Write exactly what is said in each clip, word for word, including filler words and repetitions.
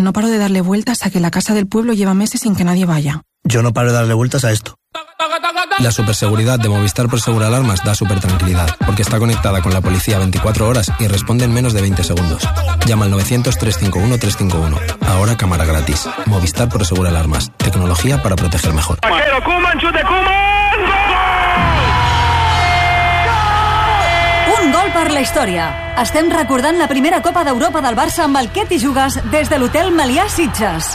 No paro de darle vueltas a que la casa del pueblo lleva meses sin que nadie vaya. Yo no paro de darle vueltas a esto. La superseguridad de Movistar Prosegur Alarmas da super tranquilidad, porque está conectada con la policía veinticuatro horas y responde en menos de veinte segundos. Llama al novecientos, trescientos cincuenta y uno, trescientos cincuenta y uno. Ahora cámara gratis. Movistar Prosegur Alarmas. Tecnología para proteger mejor. Un gol per la història. Estem recordant la primera Copa d'Europa del Barça amb el Què t'hi jugues des de l'Hotel Melià Sitges.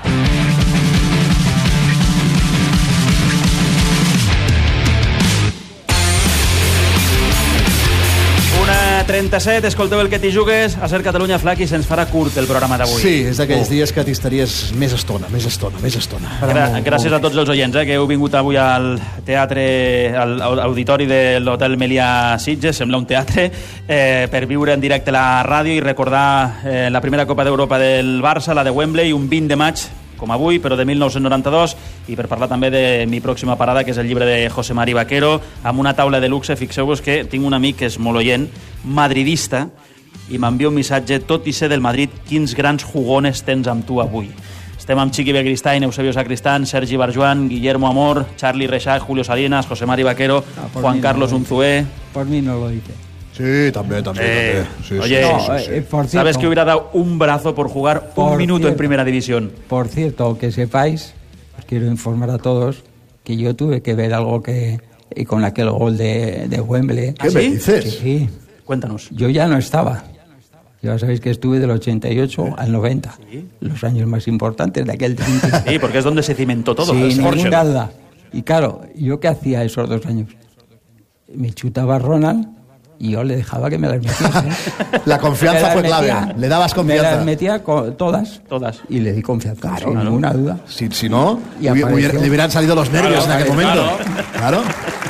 trenta-set, escolteu el que t'hi jugues a Ser Catalunya, Flac, i se'ns farà curt el programa d'avui. Sí, és d'aquells oh. dies que t'hi estaries més estona, més estona, més estona. Gra gràcies a tots els oients eh, que heu vingut avui al teatre, al auditori de l'Hotel Melià Sitges, sembla un teatre, eh, per viure en directe la ràdio i recordar eh, la primera Copa d'Europa del Barça, la de Wembley, un vint de maig, com avui, però de mil nou-cents noranta-dos, i per parlar també de mi pròxima parada, que és el llibre de José Mari Vaquero, amb una taula de luxe. Fixeu-vos que tinc un amic que és molt oient, madridista, i m'envia un missatge: tot i ser del Madrid, quins grans jugones tens amb tu avui. Estem amb Chiqui Begristain, Eusebio Sacristán, Sergi Barjuan, Guillermo Amor, Charlie Reixach, Julio Salinas, José Mari Vaquero, ah, Juan Carlos no Unzué. Por mí no lo dice. Sí, también, también. Eh, también. Sí, oye, sí, sí, sí, eh, sí. por cierto, ¿sabes que hubiera dado un brazo por jugar por un minuto cierto, en primera división? Por cierto, que sepáis, quiero informar a todos que yo tuve que ver algo que y con aquel gol de, de Wembley. ¿Qué ¿Ah, me sí? dices? Sí. Cuéntanos. Yo ya no estaba. Ya sabéis que estuve del ochenta y ocho ¿Sí? al noventa. ¿Sí? Los años más importantes de aquel tiempo. Sí, porque es donde se cimentó todo. Sin ninguna duda. Y claro, ¿yo qué hacía esos dos años? Me chutaba Ronald y yo le dejaba que me las metiese. La confianza fue clave. Metía, le dabas confianza. Me las metía con, todas. Todas. Y le di confianza, claro, sin claro. ninguna duda. Si, si no, hubiera, le hubieran salido los nervios claro, en aquell moment. Claro.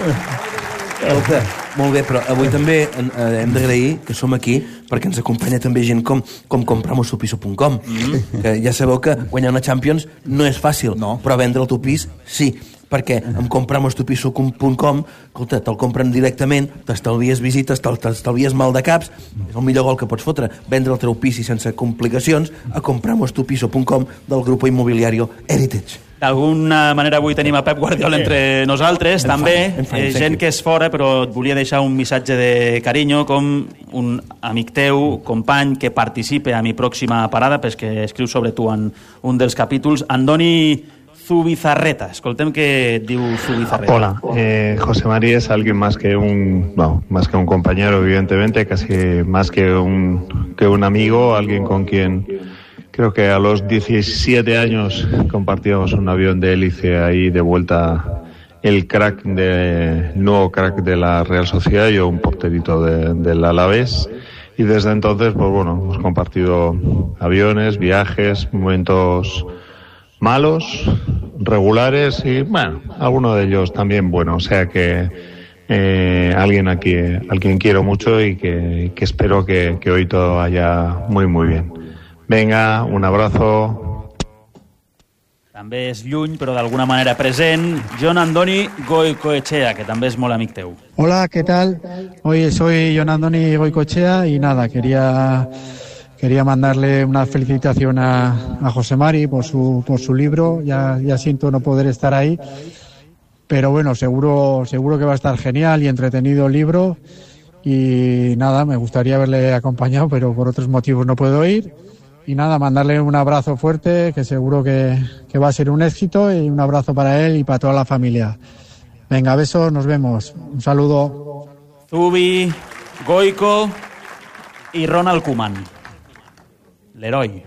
Escolta, molt bé, però avui també eh, hem d'agrair que som aquí perquè ens acompanya també gent com, com compramos tu piso punt com. Mm-hmm. Que ja sabeu que guanyar una Champions no és fàcil, no. Però vendre el teu pis, sí. Perquè amb compramos tu piso punt com, escolta, te'l compren directament, t'estalvies visites, t'estalvies mal de caps, és el millor gol que pots fotre, vendre el teu pis i sense complicacions a compramos tu piso punt com del grupo immobiliario Heritage. D'alguna manera avui tenim a Pep Guardiola entre nosaltres, en també, fan, fan, eh, gent que és fora, però et volia deixar un missatge de carinyo, com un amic teu, company, que participe a mi pròxima parada, pues que escriu sobre tu en un dels capítols, Andoni Zubizarreta. Escoltem què diu Zubizarreta. Hola, eh, José Mari es alguien más que un, no, más que un compañero, evidentemente, casi más que un, que un amigo, alguien con quien creo que a los diecisiete años compartíamos un avión de hélice ahí de vuelta, el crack de, el nuevo crack de la Real Sociedad, yo un porterito de, del Alavés, y desde entonces, pues bueno, hemos compartido aviones, viajes, momentos malos, regulares y, bueno, alguno de ellos también bueno, o sea que eh, alguien aquí, al quien quiero mucho y que, que espero que, que hoy todo vaya muy muy bien. Venga, un abrazo. També és lluny, però d'alguna manera present, Jon Andoni Goicoechea, que també és molt amic teu. Hola, ¿qué tal? Oye, soy Jon Andoni Goicoechea y nada, quería... Quería mandarle una felicitación a, a José Mari por su, por su libro. Ya, ya siento no poder estar ahí, pero bueno, seguro, seguro que va a estar genial y entretenido el libro. Y nada, me gustaría haberle acompañado, pero por otros motivos no puedo ir. Y nada, mandarle un abrazo fuerte, que seguro que, que va a ser un éxito, y un abrazo para él y para toda la familia. Venga, besos, nos vemos. Un saludo. Zubi, Goico y Ronald Koeman. Leroy.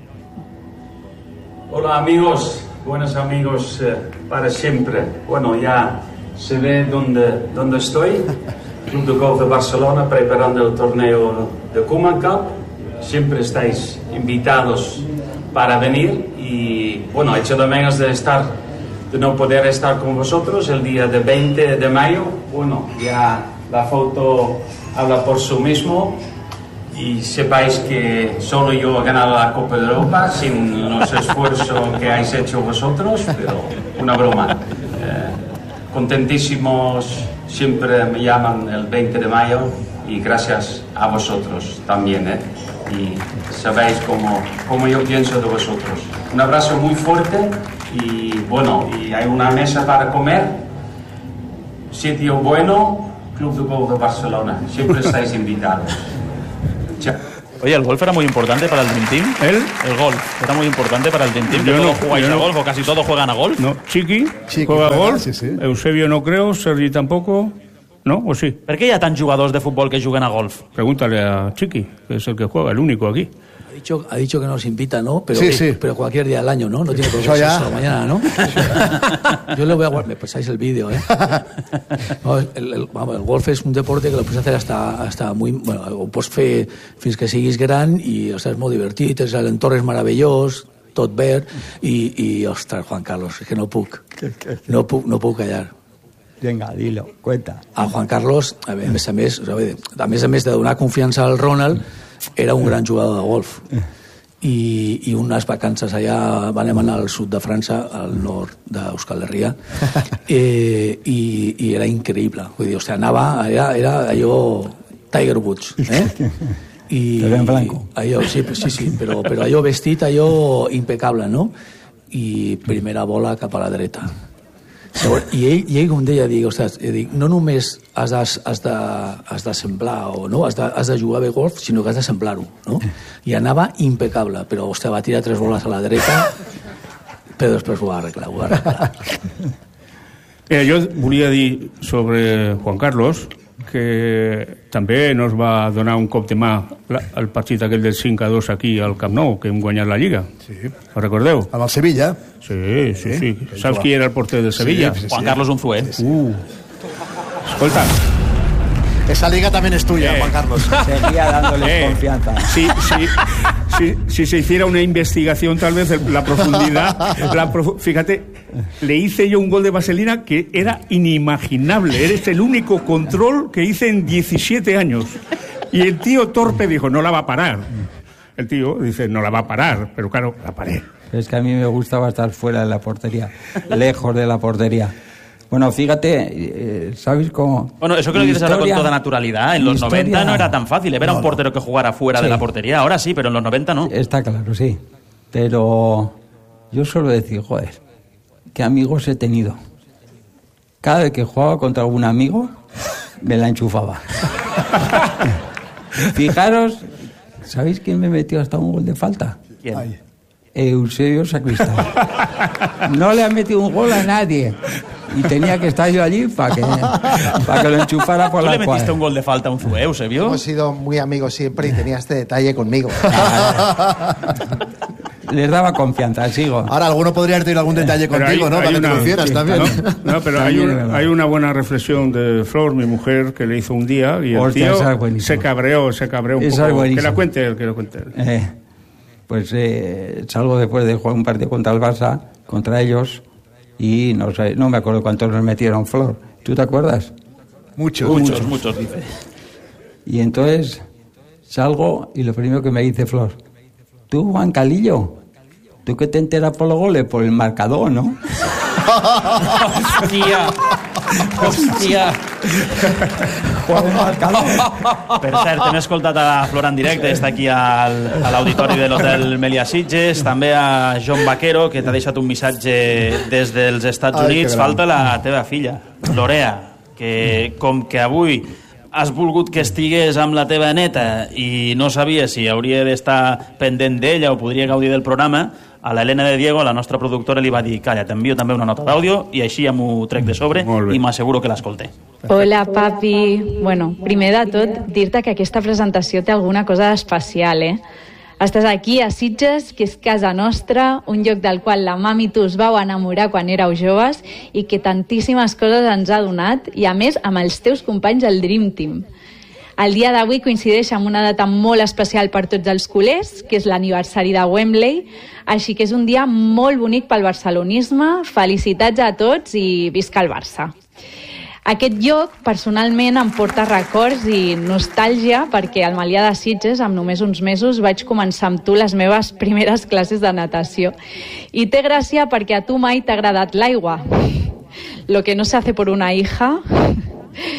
Hola amigos, buenos amigos eh, para siempre. Bueno, ya se ve dónde, dónde estoy. Club de Golf de Barcelona preparando el torneo de Koeman Cup. Siempre estáis invitados para venir y bueno, echo de menos de estar, de no poder estar con vosotros el día de veinte de mayo. Bueno, ya la foto habla por sí mismo. Y sepáis que solo yo he ganado la Copa de Europa sin los esfuerzos que habéis hecho vosotros, pero una broma. Eh, contentísimos, siempre me llaman el veinte de mayo y gracias a vosotros también, ¿eh? y sabéis cómo, cómo yo pienso de vosotros. Un abrazo muy fuerte y bueno, y hay una mesa para comer, sitio bueno, Club de Golf de Barcelona, siempre estáis invitados. Chao. Oye, el golf era muy importante para el Dream Team. ¿El? El golf era muy importante para el Dream Team. Que Yo todos no, jugáis yo a no. golf o casi todos juegan a golf. No, Chiqui, Chiqui juega a juega, golf, sí, sí. Eusebio no creo, Sergi tampoco, ¿no? ¿O sí? Per què hi ha tants jugadors de futbol que juguen a golf? Pregúntale a Chiqui, que es el que juega, el único aquí. Ha dicho, ha dicho que nos invita, ¿no? Pero, Sí, sí. pero cualquier día del año, ¿no? No tiene por qué Eso ser ya. solo mañana, ¿no? Yo le voy a guardar. Me pasáis el vídeo, ¿eh? No, el, el, vamos, el golf és un deporte que lo puedes hacer hasta, hasta muy... Bueno, ho pots fer fins que siguis gran i, o sea, és molt divertit, l'entorn és meravellós, tot verd, i, i, ostres, Juan Carlos, és que no puc. No puc, no puc callar. Venga, dilo, cuenta. A Juan Carlos, a més a més, a més a més de donar confiança al Ronald, era un gran jugador de golf. I, i unes vacances allà van anar al sud de França, al nord d'Euskal Herria, eh, i, i era increïble. Vull dir, o sigui, anava, era, era allò Tiger Woods, eh? I, Però en blanco. Allò, sí, sí, sí, però, però allò vestit, allò impecable, no? I primera bola cap a la dreta. I ell, i ell com deia, dic, ostres, dic, no només has de, has de, has de semblar o no, has de, has de jugar bé golf, sinó que has de semblar-ho, no? I anava impecable, però ostres, va tirar tres boles a la dreta, però després ho va arreglar, ho va arreglar. Eh, jo volia dir sobre Juan Carlos que també nos va donar un cop de mà el partit aquell del cinc a dos aquí al Camp Nou, que hem guanyat la Lliga. Sí. Ho recordeu? Amb el Sevilla. Sí, sí, sí. sí. Saps qui era el porter del Sevilla? Sí, sí, sí. Juan Carlos Unzué. Sí, sí. Uh. Escolta. Esa liga también es tuya, Eh. Juan Carlos. Seguía dándoles Eh, confianza. Sí, sí. Si, si se hiciera una investigación, tal vez la profundidad, la profu- fíjate, le hice yo un gol de vaselina que era inimaginable. Eres el único control que hice en diecisiete años. Y el tío torpe dijo, no la va a parar. El tío dice, no la va a parar, pero claro, la paré. Es que a mí me gustaba estar fuera de la portería, lejos de la portería. Bueno, fíjate, eh, ¿sabes cómo? Bueno, eso que lo Mi dices ahora con historia- toda naturalidad. En mi los historia- noventa no era tan fácil. Ver a un No, no. portero que jugara fuera de Sí. la portería. Ahora sí, pero en los noventa no. Está claro, sí. Pero yo suelo decir, joder, qué amigos he tenido. Cada vez que jugaba contra algún amigo, me la enchufaba. Fijaros, ¿sabéis quién me metió hasta un gol de falta? ¿Quién? Ay. Eusebio Sacristán. No le ha metido un gol a nadie. Y tenía que estar yo allí para que, para que lo enchufara por ¿Tú la le metiste cuadra. un gol de falta a Unzué, Eusebio? Hemos sido muy amigos siempre y tenía este detalle conmigo. Les daba confianza, sigo. Ahora, alguno podría haber tenido algún detalle Pero contigo, hay- ¿no? hay Para que una- te lo hicieras sí, también. No, no, pero hay, También es un- verdad. hay una buena reflexión de Flor, mi mujer, que le hizo un día y el Hostia, esa es tío buenísima. se cabreó, se cabreó un Esa es poco. Que buenísima. la cuente él, que la cuente él. Eh, pues eh, salgo después de jugar un partido contra el Barça, contra ellos, y no sé, no me acuerdo cuántos nos metieron, Flor. ¿Tú te acuerdas? Muchos. Muchos, muchos, dice. Y entonces salgo y lo primero que me dice Flor, tú, Juan Calillo, tú que te enteras por los goles, por el marcador, ¿no? Hòstia! Hòstia! Por el marcador. Per cert, hem escoltat a Flor en directe, està aquí al, a l'auditori de l'Hotel Meliá Sitges, també a John Vaquero, que t'ha deixat un missatge des dels Estats Ai, Units. que gran. Falta la teva filla, Lorea, que com que avui has volgut que estigués amb la teva neta i no sabia si hauria d'estar pendent d'ella o podria gaudir del programa, a l'Helena de Diego, la nostra productora, li va dir, calla, t'envio també una nota d'àudio i així ja m'ho trec de sobre i m'asseguro que l'escolté. Hola, papi. Bueno, primer de tot, dir-te que aquesta presentació té alguna cosa especial, eh? Estàs aquí a Sitges, que és casa nostra, un lloc del qual la mami i tu us vau enamorar quan éreu joves i que tantíssimes coses ens ha donat, i a més amb els teus companys del Dream Team. El dia d'avui coincideix amb una data molt especial per tots els culers, que és l'aniversari de Wembley, així que és un dia molt bonic pel barcelonisme. Felicitats a tots i visca el Barça. Aquest lloc, personalment, em porta records i nostàlgia perquè al Meliá de Sitges, amb només uns mesos, vaig començar amb tu les meves primeres classes de natació. I té gràcia perquè a tu mai t'ha agradat l'aigua. Lo que no se hace por una hija.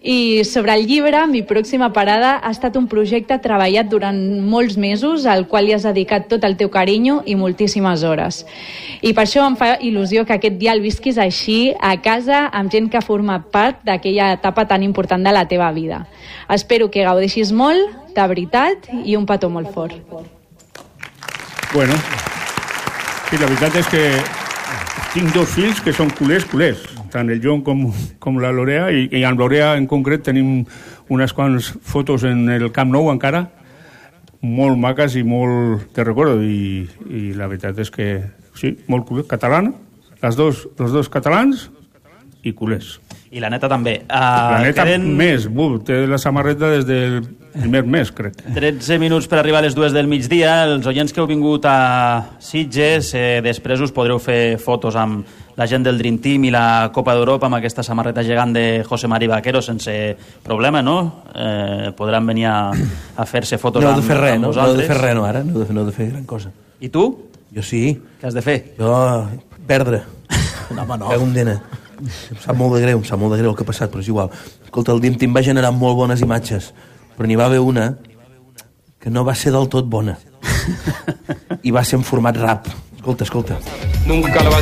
I sobre el llibre, Mi pròxima parada ha estat un projecte treballat durant molts mesos, al qual hi has dedicat tot el teu carinyo i moltíssimes hores. I per això em fa il·lusió que aquest dia el visquis així, a casa, amb gent que ha format part d'aquella etapa tan important de la teva vida. Espero que gaudeixis molt, de veritat, i un petó molt fort. Bueno, sí, la veritat és que tinc dos fills que són culers, culers. Tant el John com, com la Lorea, i, i amb Lorea en concret tenim unes quants fotos en el Camp Nou encara, molt maques i molt de recordo, i, i la veritat és que sí, molt culers, catalana, les dos, els dos catalans i culers. I la neta també. Uh, la neta queden... més, bu, té la samarreta des del primer mes, crec. tretze minuts per arribar a les dues del migdia. Els oients que heu vingut a Sitges, eh, després us podreu fer fotos amb la gent del Dream Team i la Copa d'Europa amb aquesta samarreta gegant de José Mari Vaquero sense problema, no? Eh, podran venir a, a fer-se fotos no amb, de fer res, amb no? vosaltres. No heu de fer res, no, ara? No heu de, no heu de fer gran cosa. I tu? Jo sí. Què has de fer? Jo, perdre. No, home, no. Cago en dena. Em sap molt de greu, em sap molt de greu el que ha passat, però és igual. Escolta, el Dream Team va generar molt bones imatges, però n'hi va haver una que no va ser del tot bona. I va ser en format rap. Escolta, escolta. Nunca lo vas